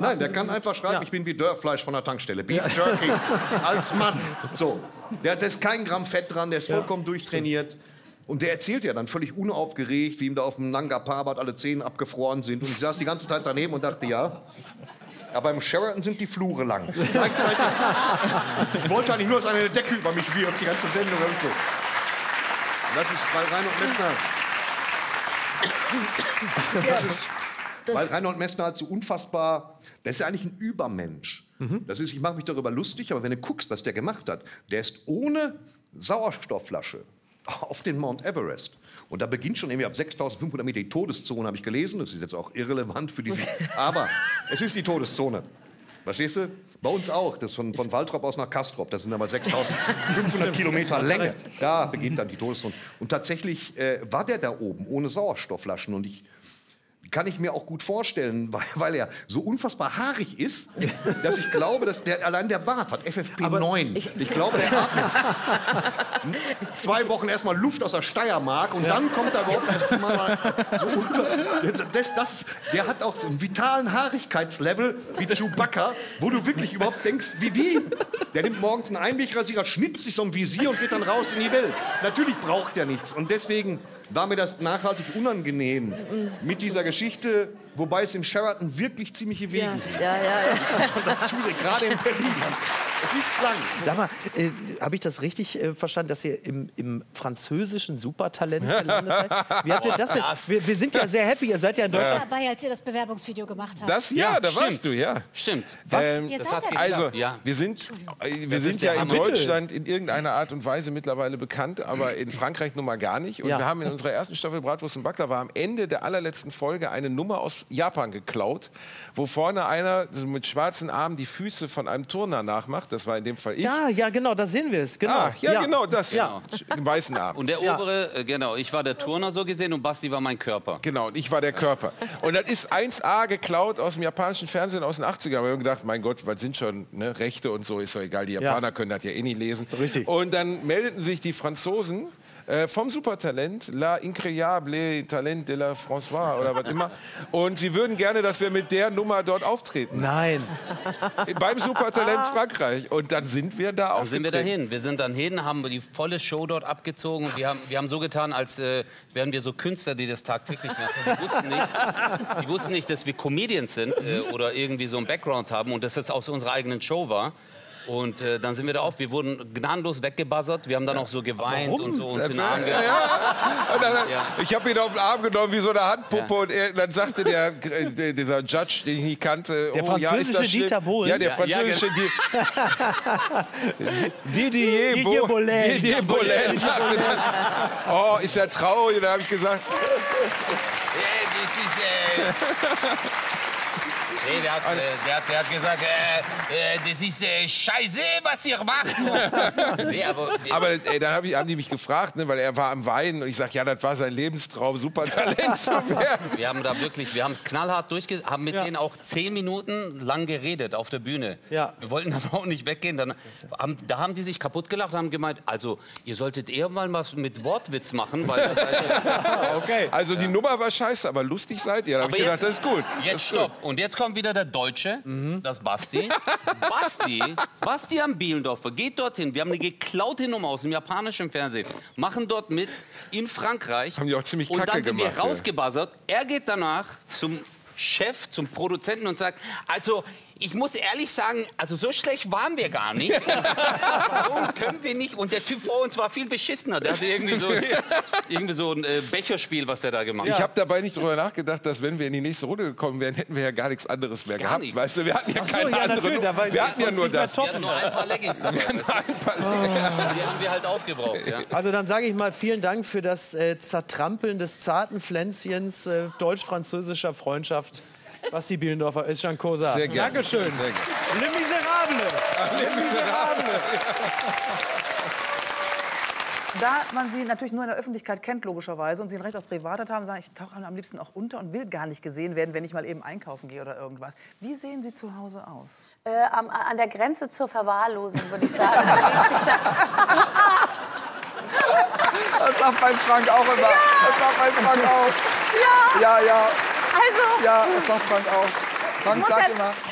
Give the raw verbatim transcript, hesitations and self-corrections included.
Nein, der kann einfach schreiben, ja. ich bin wie Dörrfleisch von der Tankstelle. Beef Jerky als Mann. So, der, da ist kein Gramm Fett dran, der ist vollkommen ja. durchtrainiert. Und der erzählt ja dann völlig unaufgeregt, wie ihm da auf dem Nanga Parbat alle Zähne abgefroren sind. Und ich saß die ganze Zeit daneben und dachte, ja, ja beim Sheraton sind die Flure lang. Gleichzeitig, ich wollte eigentlich nur, dass eine Decke über mich wirft, die ganze Sendung. Und so. Das ist bei Reinhold Messner. Das ist, das weil Reinhold Messner halt so unfassbar, der ist ja eigentlich ein Übermensch. Mhm. Das ist, ich mache mich darüber lustig, aber wenn du guckst, was der gemacht hat, der ist ohne Sauerstoffflasche auf den Mount Everest. Und da beginnt schon irgendwie ab sechstausendfünfhundert Meter die Todeszone, habe ich gelesen. Das ist jetzt auch irrelevant für diese. Aber es ist die Todeszone. Verstehst du? Bei uns auch. Das von, von Waltrop aus nach Castrop. Das sind aber sechstausendfünfhundert Kilometer Länge. Da beginnt dann die Todeszone. Und tatsächlich äh, war der da oben ohne Sauerstoffflaschen. Und ich kann ich mir auch gut vorstellen, weil, weil er so unfassbar haarig ist, dass ich glaube, dass der allein der Bart hat F F P neun. Ich, ich glaube, der atmet zwei Wochen erstmal Luft aus der Steiermark und ja. dann kommt da überhaupt erst mal so unter. Das, das, der hat auch so einen vitalen Haarigkeitslevel wie Chewbacca, wo du wirklich überhaupt denkst, wie wie? Der nimmt morgens einen Einwegrasierer, schnitzt sich so ein Visier und geht dann raus in die Welt. Natürlich braucht der nichts und deswegen war mir das nachhaltig unangenehm mit dieser Geschichte, wobei es im Sheraton wirklich ziemliche Wege ja. sind. Ja, ja, ja. Das muss man dazu sehen, gerade in Berlin. Es ist lang. Sag mal, äh, habe ich das richtig äh, verstanden, dass ihr im, im französischen Supertalent gelandet seid? Wie habt ihr das denn? Wir, wir sind ja sehr happy, ihr seid ja in Deutschland. Ich war dabei, als ihr das Bewerbungsvideo gemacht habt. Das, ja, ja da stimmt. warst du, ja. Stimmt. Was? Ähm, Jetzt das hat seid ihr also, ja. wir sind, wir Das sind ist ja der in Hammer. Deutschland in irgendeiner Art und Weise mittlerweile bekannt, aber in Frankreich nun mal gar nicht. Und Ja. wir haben in unserer ersten Staffel Bratwurst und Backler war am Ende der allerletzten Folge eine Nummer aus Japan geklaut, wo vorne einer so mit schwarzen Armen die Füße von einem Turner nachmacht. Das war in dem Fall ich. Ja, ja, genau, da sehen wir es. Genau. Ah, ja, genau, das. Ja. Im weißen Arm. Und der Ja. obere, äh, genau, ich war der Turner so gesehen und Basti war mein Körper. Genau, und ich war der Körper. Und das ist eins A geklaut aus dem japanischen Fernsehen aus den achtzigern. Da haben wir gedacht, mein Gott, was sind schon ne, Rechte und so, ist doch egal. Die Japaner Ja. können das ja eh nicht lesen. Richtig. Und dann meldeten sich die Franzosen äh, vom Supertalent, La Incroyable Talent de la François oder was immer. Und sie würden gerne, dass wir mit der Nummer dort auftreten. Nein. Beim Supertalent Frankreich. Und dann sind wir da Dann aufgetreten. sind wir dahin. Wir sind dann hin, haben die volle Show dort abgezogen. Und wir haben, wir haben so getan, als äh, wären wir so Künstler, die das tagtäglich machen. Die wussten nicht, die wussten nicht dass wir Comedians sind äh, oder irgendwie so einen Background haben und dass das aus unserer eigenen Show war. Und äh, dann sind wir da auf. Wir wurden gnadenlos weggebuzzert. Wir haben dann auch so geweint Warum? und so uns in den Ja, Arm ja, genommen. ja. Und dann, Ja. Ich habe ihn auf den Arm genommen wie so eine Handpuppe Ja. und er, dann sagte der, äh, dieser Judge, den ich nicht kannte, Der oh, ja, ist französische das schlimm? Dieter Bohlen? Ja, der Ja, französische Di Didier, Didier Bo Boulain. Didier Boulain sagte dann, oh, ist er traurig? Und dann habe ich gesagt, Äh, das ist, äh Nee, der hat, äh, der hat, der hat gesagt, äh, äh, das ist äh, scheiße, was ihr macht. Nee, aber, aber ey, dann hab ich, haben die mich gefragt, ne, weil er war am Weinen und ich sag, ja, das war sein Lebenstraum, Supertalent zu werden. wir haben da wirklich, wir haben es knallhart durchge... haben mit Ja. denen auch zehn Minuten lang geredet auf der Bühne. Ja. Wir wollten dann auch nicht weggehen. Dann haben, da haben die sich kaputt gelacht und haben gemeint, also ihr solltet eher mal was mit Wortwitz machen, weil... Okay. Also die Nummer war scheiße, aber lustig seid ihr. Da hab Aber ich gedacht, jetzt- das ist gut. Das Jetzt ist stopp. Und jetzt kommt wieder der Deutsche, das Basti. Basti, Bastian Bielendorfer geht dorthin. Wir haben eine geklaute Nummer aus dem japanischen Fernsehen. Machen dort mit in Frankreich. Haben die auch ziemlich Und kacke dann sind gemacht, wir ja. rausgebuzzert. Er geht danach zum Chef, zum Produzenten und sagt, also ich muss ehrlich sagen, also so schlecht waren wir gar nicht. Warum können wir nicht? Und der Typ vor uns war viel beschissener. Der hatte irgendwie so, irgendwie so ein äh, Becherspiel, was der da gemacht Ich hat. habe dabei nicht drüber nachgedacht, dass wenn wir in die nächste Runde gekommen wären, hätten wir ja gar nichts anderes mehr Gar gehabt. nichts. Weißt du, wir hatten ja Ach so, keine ja, andere natürlich, Nummer. da war- Wir hatten ja uns nur nicht mehr das. top. Wir hatten nur ein paar Leggings dabei. Ein paar- Die haben wir halt aufgebraucht. Ja. Also dann sage ich mal vielen Dank für das äh, Zertrampeln des zarten Pflänzchens äh, deutsch-französischer Freundschaft. Basti Bielendorfer, Özcan Kosa. Sehr gerne. Dankeschön. Sehr gerne. Le Miserable. Les Miserables. Da man sie natürlich nur in der Öffentlichkeit kennt, logischerweise, und sie ein Recht auf Privatheit haben, sagen, ich tauche am liebsten auch unter und will gar nicht gesehen werden, wenn ich mal eben einkaufen gehe oder irgendwas. Wie sehen Sie zu Hause aus? Äh, am, an der Grenze zur Verwahrlosung, würde ich sagen. Bewegt sich das. Das sagt mein Frank auch immer. Ja. Das sagt mein Frank auch. Ja, Ja, ja. also... Ja, das sagt Frank auch. Frank muss sagt ja- immer,